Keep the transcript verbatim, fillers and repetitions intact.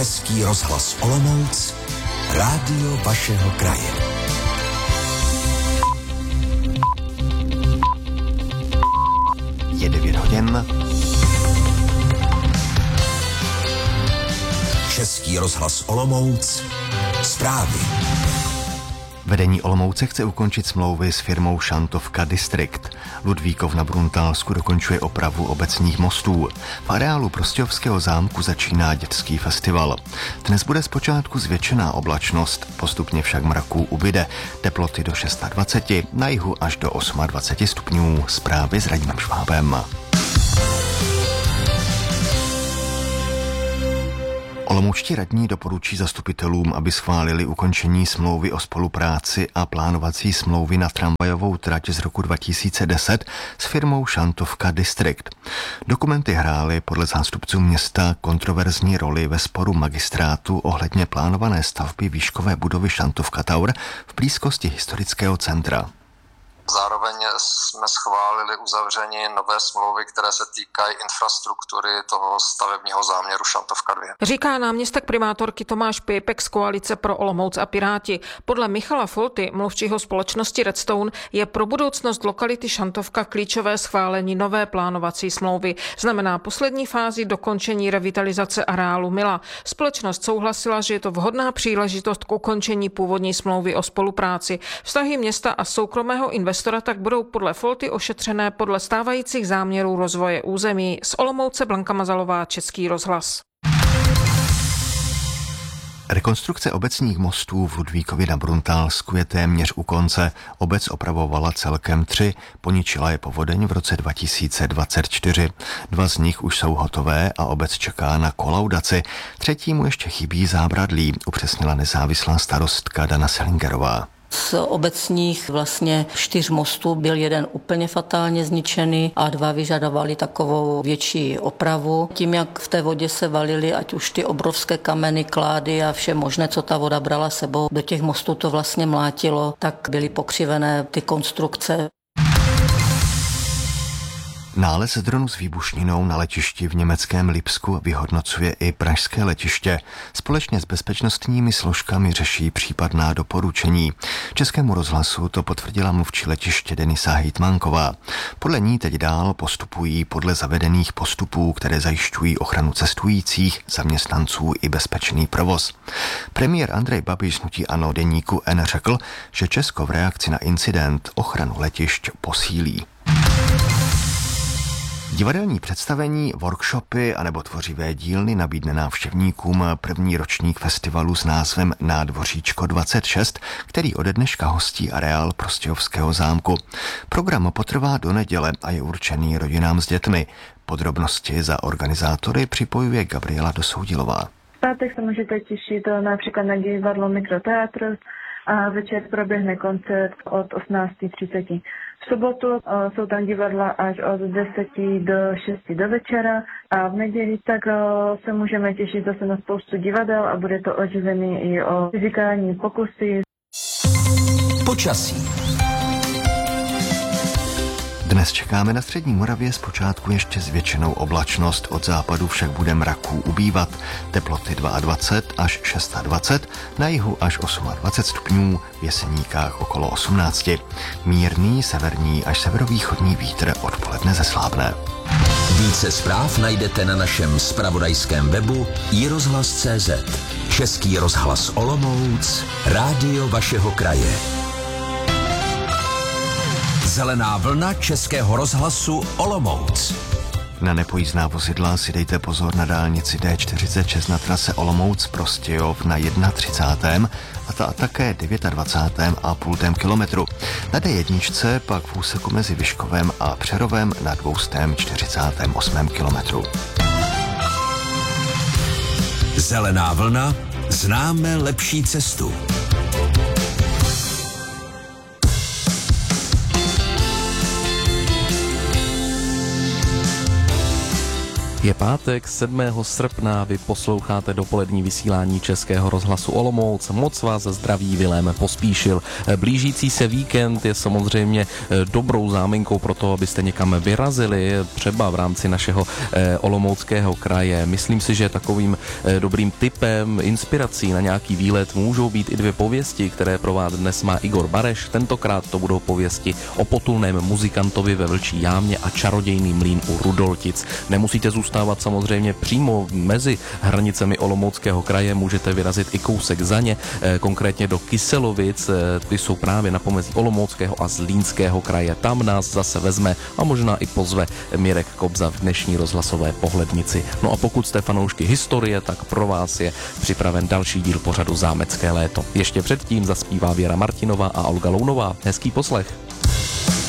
Český rozhlas Olomouc, rádio vašeho kraje. Je devět hodin. Český rozhlas Olomouc, zprávy. Vedení Olomouce chce ukončit smlouvy s firmou Šantovka District. Ludvíkov na Bruntálsku dokončuje opravu obecních mostů. V areálu Prostějovského zámku začíná dětský festival. Dnes bude zpočátku zvětšená oblačnost, postupně však mraků ubyde. Teploty do dvacet šest, na jihu až do dvacet osm stupňů. Zprávy s Radimem Švábem. Olomoučtí radní doporučí zastupitelům, aby schválili ukončení smlouvy o spolupráci a plánovací smlouvy na tramvajovou trať z roku dva tisíce deset s firmou Šantovka District. Dokumenty hrály podle zástupců města kontroverzní roli ve sporu magistrátu ohledně plánované stavby výškové budovy Šantovka Tower v blízkosti historického centra. Zároveň jsme schválili uzavření nové smlouvy, které se týkají infrastruktury toho stavebního záměru Šantovka dva. Říká náměstek primátorky Tomáš Pěpek z Koalice pro Olomouc a Piráti. Podle Michala Folty, mluvčího společnosti Redstone, je pro budoucnost lokality Šantovka klíčové schválení nové plánovací smlouvy. Znamená poslední fázi dokončení revitalizace areálu Mila. Společnost souhlasila, že je to vhodná příležitost k ukončení původní smlouvy o spolupráci. Vztahy města a soukromého investora tak budou podle Folty ošetřené podle stávajících záměrů rozvoje území. Z Olomouce Blanka Mazalová, Český rozhlas. Rekonstrukce obecních mostů v Ludvíkově na Bruntálsku je téměř u konce. Obec opravovala celkem tři, poničila je povodeň v roce dva tisíce dvacet čtyři. Dva z nich už jsou hotové a obec čeká na kolaudaci. Třetímu ještě chybí zábradlí, upřesnila nezávislá starostka Dana Selingerová. Z obecních vlastně čtyř mostů byl jeden úplně fatálně zničený a dva vyžadovali takovou větší opravu. Tím, jak v té vodě se valily, ať už ty obrovské kameny, klády a vše možné, co ta voda brala sebou, do těch mostů to vlastně mlátilo, tak byly pokřivené ty konstrukce. Nález dronu s výbušninou na letišti v německém Lipsku vyhodnocuje i pražské letiště. Společně s bezpečnostními složkami řeší případná doporučení. Českému rozhlasu to potvrdila mluvčí letiště Denisa Hejtmánková. Podle ní teď dál postupují podle zavedených postupů, které zajišťují ochranu cestujících, zaměstnanců i bezpečný provoz. Premiér Andrej Babiš z hnutí ANO deníku N řekl, že Česko v reakci na incident ochranu letišť posílí. Divadelní představení, workshopy anebo tvořivé dílny nabídne návštěvníkům první ročník festivalu s názvem Nádvoříčko dvacet šest, který ode dneška hostí areál Prostějovského zámku. Program potrvá do neděle a je určený rodinám s dětmi. Podrobnosti za organizátory připojuje Gabriela Dosoudilová. V pátek se můžete těšit například na divadlo Mikroteatr a večer proběhne koncert od osmnáct třicet. V sobotu uh, jsou tam divadla až od deseti do šesti do večera a v neděli tak uh, se můžeme těšit zase na spoustu divadel a bude to oživený i o fyzikální pokusy. Počasí. Dnes čekáme na střední Moravě zpočátku ještě zvětšenou oblačnost, od západu však bude mraků ubývat. Teploty dvacet dva až dvacet šest, na jihu až dvacet osm stupňů, v Jeseníkách okolo osmnáct. Mírný severní až severovýchodní vítr odpoledne zeslábne. Více zpráv najdete na našem zpravodajském webu i rozhlas tečka cé zet. Český rozhlas Olomouc, rádio vašeho kraje. Zelená vlna Českého rozhlasu Olomouc. Na nepojízdná vozidla si dejte pozor na dálnici D čtyřicet šest na trase Olomouc Prostějov na třicátém prvním a ta také dvacátém devátém a půl kilometru. Na D jedna pak v úseku mezi Vyškovem a Přerovem na dvě čtyřicátém osmém kilometru. Zelená vlna, známe lepší cestu. Je pátek sedmého srpna, vy posloucháte dopolední vysílání Českého rozhlasu Olomouc. Moc vás zdraví Vilém Pospíšil. Blížící se víkend je samozřejmě dobrou záminkou pro to, abyste někam vyrazili, třeba v rámci našeho olomouckého kraje. Myslím si, že takovým dobrým tipem, inspirací na nějaký výlet můžou být i dvě pověsti, které pro vás dnes má Igor Bareš. Tentokrát to budou pověsti o potulném muzikantovi ve Vlčí jámě a čarodějný mlýn u Rudoltic. Nemusíte zůstávat samozřejmě přímo mezi hranicemi Olomouckého kraje, můžete vyrazit i kousek za ně, konkrétně do Kyselovic, ty jsou právě na pomezí Olomouckého a Zlínského kraje. Tam nás zase vezme a možná i pozve Mirek Kobza v dnešní rozhlasové pohlednici. No a pokud jste fanoušky historie, tak pro vás je připraven další díl pořadu Zámecké léto. Ještě předtím zaspívá Věra Martinová a Olga Lounová. Hezký poslech.